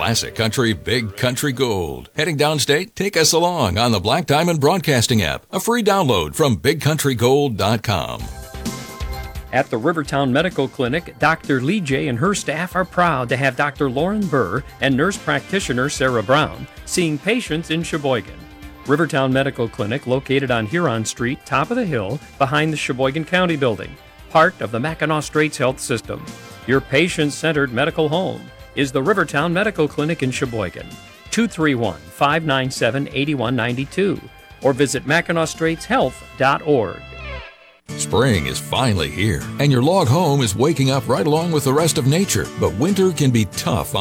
Classic country, big country gold. Heading downstate? Take us along on the Black Diamond Broadcasting app. A free download from BigCountryGold.com. At the Rivertown Medical Clinic, Dr. Lee J. and her staff are proud to have Dr. Lauren Burr and nurse practitioner Sarah Brown seeing patients in Sheboygan. Rivertown Medical Clinic, located on Huron Street, top of the hill, behind the Sheboygan County Building, part of the Mackinac Straits Health System. Your patient-centered medical home is the Rivertown Medical Clinic in Sheboygan, 231-597-8192, or visit MackinacStraitsHealth.org. Spring is finally here, and your log home is waking up right along with the rest of nature. But winter can be tough